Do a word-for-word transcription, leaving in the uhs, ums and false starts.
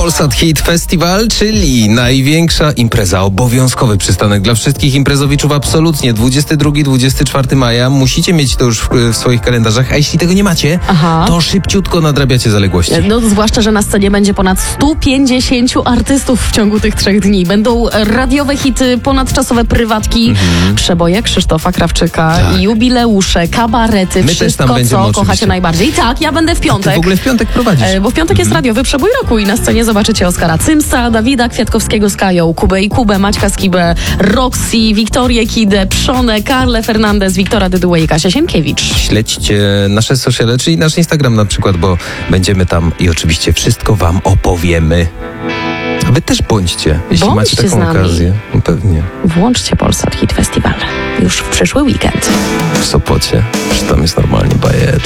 Polsat Hit Festival, czyli największa impreza, obowiązkowy przystanek dla wszystkich imprezowiczów absolutnie. dwudziestego drugiego do dwudziestego czwartego maja. Musicie mieć to już w, w swoich kalendarzach, a jeśli tego nie macie, Aha. to szybciutko nadrabiacie zaległości. No zwłaszcza, że na scenie będzie ponad stu pięćdziesięciu artystów w ciągu tych trzech dni. Będą radiowe hity, ponadczasowe prywatki, mhm. przeboje Krzysztofa Krawczyka, tak. jubileusze, kabarety, My wszystko, też tam co będziemy, kochacie oczywiście. najbardziej. Tak, ja będę w piątek. Ty w ogóle w piątek prowadzisz. E, bo w piątek jest radiowy przebój roku i na scenie zobaczycie Oskara Cymsa, Dawida Kwiatkowskiego z Kają, Kubę i Kubę, Maćka Skibę, Roxy, Wiktorię Kidę, Przonę, Karlę Fernandez, Wiktora Dydułę i Kasię Sienkiewicz. Śledźcie nasze sociale, czyli nasz Instagram na przykład, bo będziemy tam i oczywiście wszystko wam opowiemy. A wy też bądźcie, jeśli Bądźcie macie taką z nami. okazję. No pewnie. Włączcie Polsat Hit Festival już w przyszły weekend. W Sopocie, że tam jest normalnie bajecznie.